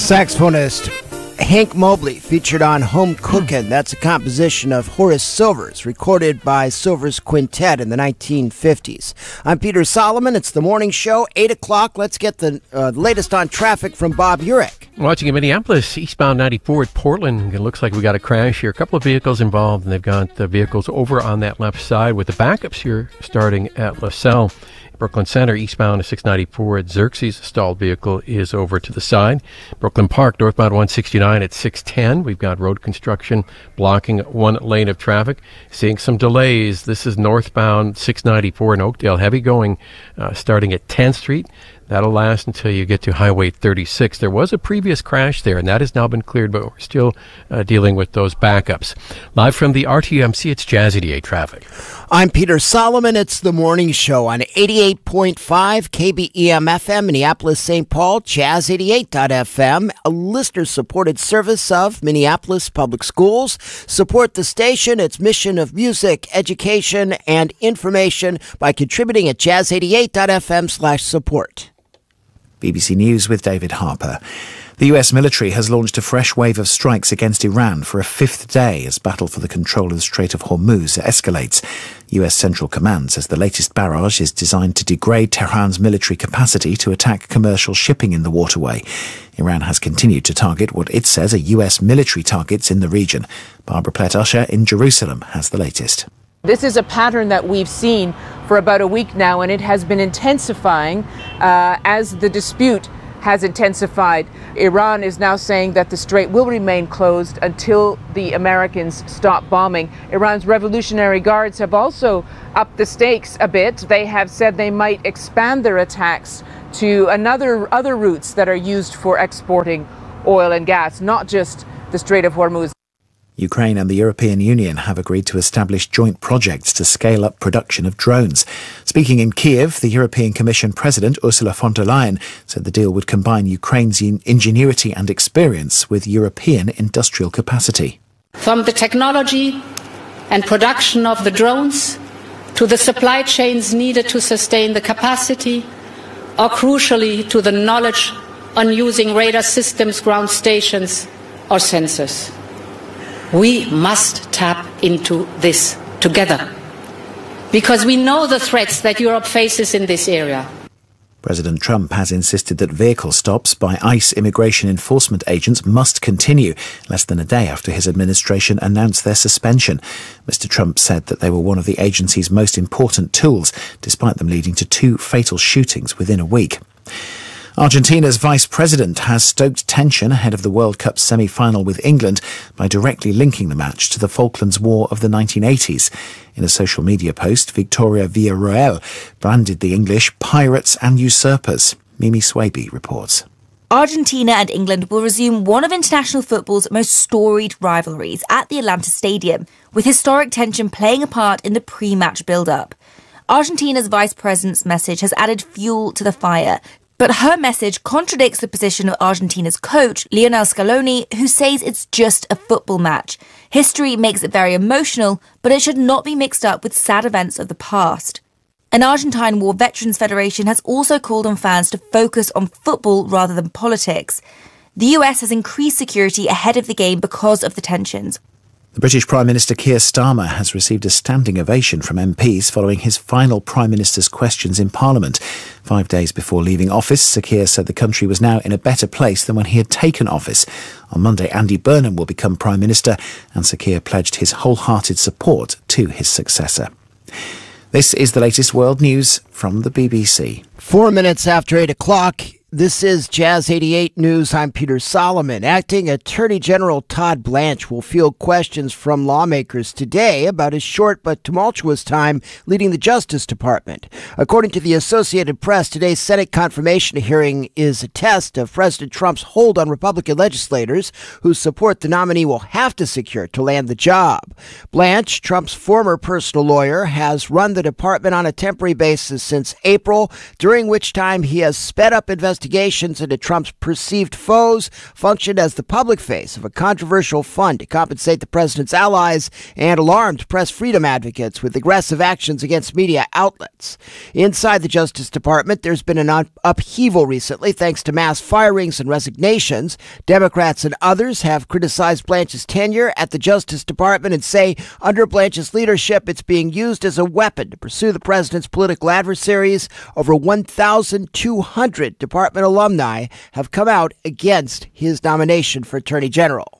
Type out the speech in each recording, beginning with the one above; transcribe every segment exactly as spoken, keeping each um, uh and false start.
Saxophonist Hank Mobley featured on Home Cookin'. That's a composition of Horace Silver's, recorded by Silver's Quintet in the nineteen fifties. I'm Peter Solomon. It's the morning show, eight o'clock. Let's get the uh, latest on traffic from Bob Urich. Watching in Minneapolis, eastbound ninety-four at Portland. It looks like we got a crash here. A couple of vehicles involved, and they've got the vehicles over on that left side with the backups here starting at LaSalle. Brooklyn Center, eastbound at six ninety-four at Xerxes. A stalled vehicle is over to the side. Brooklyn Park, northbound one sixty-nine at six ten. We've got road construction blocking one lane of traffic. Seeing some delays. This is northbound six ninety-four in Oakdale. Heavy going uh, starting at tenth Street. That'll last until you get to Highway thirty-six. There was a previous crash there, and that has now been cleared, but we're still uh, dealing with those backups. Live from the R T U M C, it's Jazz eighty-eight traffic. I'm Peter Solomon. It's the morning show on eighty-eight point five K B E M F M, Minneapolis, Saint Paul, Jazz eighty-eight dot F M, a listener-supported service of Minneapolis Public Schools. Support the station, its mission of music, education, and information by contributing at jazz eighty-eight dot F M slash support. B B C News with David Harper. The U S military has launched a fresh wave of strikes against Iran for a fifth day as battle for the control of the Strait of Hormuz escalates. U S Central Command says the latest barrage is designed to degrade Tehran's military capacity to attack commercial shipping in the waterway. Iran has continued to target what it says are U S military targets in the region. Barbara Plett-Usher in Jerusalem has the latest. This is a pattern that we've seen for about a week now, and it has been intensifying uh, as the dispute has intensified. Iran is now saying that the strait will remain closed until the Americans stop bombing. Iran's Revolutionary Guards have also upped the stakes a bit. They have said they might expand their attacks to another other routes that are used for exporting oil and gas, not just the Strait of Hormuz. Ukraine and the European Union have agreed to establish joint projects to scale up production of drones. Speaking in Kiev, the European Commission President Ursula von der Leyen said the deal would combine Ukraine's ingenuity and experience with European industrial capacity. From the technology and production of the drones to the supply chains needed to sustain the capacity, or crucially to the knowledge on using radar systems, ground stations or sensors. We must tap into this together, because we know the threats that Europe faces in this area. President Trump has insisted that vehicle stops by ICE immigration enforcement agents must continue, less than a day after his administration announced their suspension. Mister Trump said that they were one of the agency's most important tools, despite them leading to two fatal shootings within a week. Argentina's vice president has stoked tension ahead of the World Cup semi-final with England by directly linking the match to the Falklands War of the nineteen eighties. In a social media post, Victoria Villarroel branded the English pirates and usurpers. Mimi Swaby reports. Argentina and England will resume one of international football's most storied rivalries at the Atlanta Stadium, with historic tension playing a part in the pre-match build-up. Argentina's vice president's message has added fuel to the fire, but her message contradicts the position of Argentina's coach, Lionel Scaloni, who says it's just a football match. History makes it very emotional, but it should not be mixed up with sad events of the past. An Argentine War Veterans Federation has also called on fans to focus on football rather than politics. The U S has increased security ahead of the game because of the tensions. The British Prime Minister Keir Starmer has received a standing ovation from M Ps following his final Prime Minister's questions in Parliament. Five days before leaving office, Sir Keir said the country was now in a better place than when he had taken office. On Monday, Andy Burnham will become Prime Minister, and Sir Keir pledged his wholehearted support to his successor. This is the latest world news from the B B C. Four minutes after eight o'clock. This is Jazz eighty-eight News. I'm Peter Solomon. Acting Attorney General Todd Blanche will field questions from lawmakers today about his short but tumultuous time leading the Justice Department. According to the Associated Press, today's Senate confirmation hearing is a test of President Trump's hold on Republican legislators whose support the nominee will have to secure to land the job. Blanche, Trump's former personal lawyer, has run the department on a temporary basis since April, during which time he has sped up investigations investigations into Trump's perceived foes, functioned as the public face of a controversial fund to compensate the president's allies, and alarmed press freedom advocates with aggressive actions against media outlets. Inside the Justice Department, there's been an upheaval recently thanks to mass firings and resignations. Democrats and others have criticized Blanche's tenure at the Justice Department and say under Blanche's leadership, it's being used as a weapon to pursue the president's political adversaries. Over one thousand two hundred department alumni have come out against his nomination for Attorney General.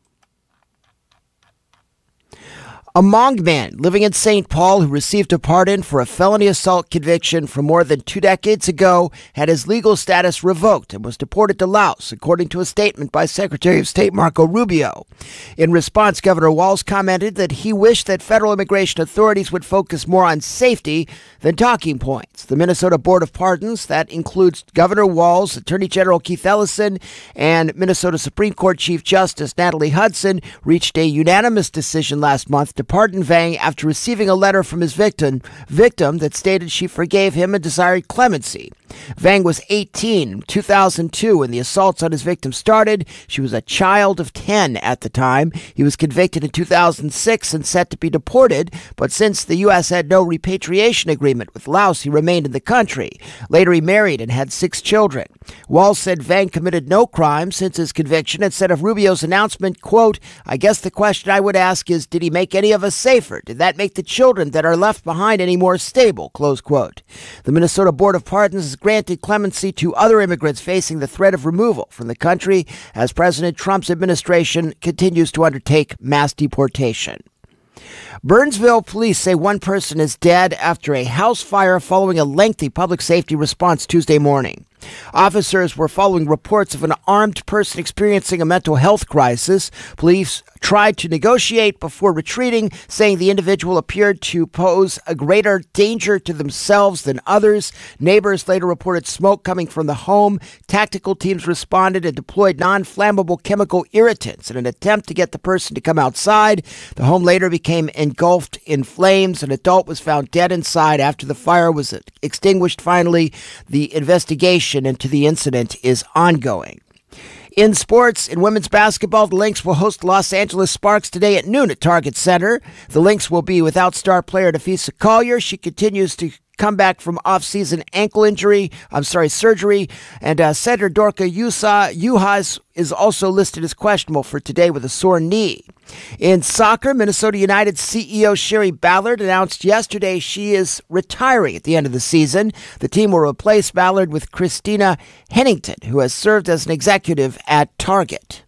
A Hmong man living in Saint Paul who received a pardon for a felony assault conviction from more than two decades ago had his legal status revoked and was deported to Laos, according to a statement by Secretary of State Marco Rubio. In response, Governor Walz commented that he wished that federal immigration authorities would focus more on safety than talking points. The Minnesota Board of Pardons, that includes Governor Walz, Attorney General Keith Ellison, and Minnesota Supreme Court Chief Justice Natalie Hudson, reached a unanimous decision last month to pardon Vang after receiving a letter from his victim, victim that stated she forgave him and desired clemency. Vang was eighteen in two thousand two when the assaults on his victim started. She was a child of ten at the time. He was convicted in two thousand six and set to be deported, but since the U S had no repatriation agreement with Laos, he remained in the country. Later, he married and had six children. Walz said Vang committed no crime since his conviction and said of Rubio's announcement, quote, "I guess the question I would ask is, did he make any of us safer? Did that make the children that are left behind any more stable?" Close quote. The Minnesota Board of Pardons has granted clemency to other immigrants facing the threat of removal from the country as President Trump's administration continues to undertake mass deportation. Burnsville police say one person is dead after a house fire following a lengthy public safety response Tuesday morning. Officers were following reports of an armed person experiencing a mental health crisis. Police tried to negotiate before retreating, saying the individual appeared to pose a greater danger to themselves than others. Neighbors later reported smoke coming from the home. Tactical teams responded and deployed non-flammable chemical irritants in an attempt to get the person to come outside. The home later became engulfed in flames. An adult was found dead inside after the fire was extinguished. Finally, the investigation into the incident is ongoing. In sports, in women's basketball, the Lynx will host Los Angeles Sparks today at noon at Target Center. The Lynx will be without star player Tafisa Collier. She continues to come back from off-season ankle injury, I'm sorry, surgery, and uh, center Dorka Juhas is also listed as questionable for today with a sore knee. In soccer, Minnesota United C E O Sherry Ballard announced yesterday she is retiring at the end of the season. The team will replace Ballard with Christina Hennington, who has served as an executive at Target.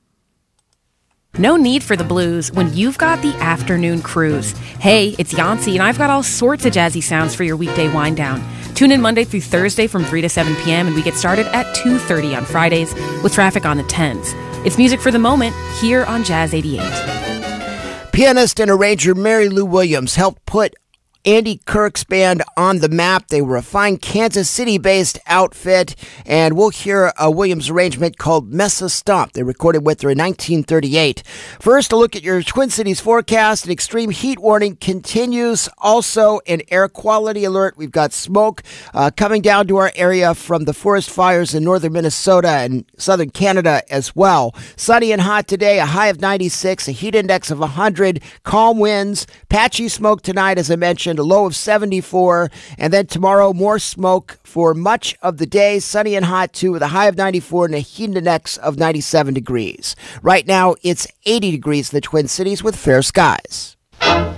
No need for the blues when you've got the afternoon cruise. Hey, it's Yancey, and I've got all sorts of jazzy sounds for your weekday wind down. Tune in Monday through Thursday from three to seven p.m., and we get started at two thirty on Fridays with traffic on the tens. It's music for the moment here on Jazz eighty-eight. Pianist and arranger Mary Lou Williams helped put Andy Kirk's band on the map. They were a fine Kansas City-based outfit, and we'll hear a Williams arrangement called Mesa Stomp. They recorded with her in nineteen thirty-eight. First, a look at your Twin Cities forecast. An extreme heat warning continues. Also, an air quality alert. We've got smoke uh, coming down to our area from the forest fires in northern Minnesota and southern Canada as well. Sunny and hot today, a high of ninety-six, a heat index of one hundred, calm winds, patchy smoke tonight, as I mentioned, a low of seventy-four, and then tomorrow more smoke for much of the day, sunny and hot too, with a high of ninety-four and a heat index of ninety-seven degrees. Right now it's eighty degrees in the Twin Cities with fair skies.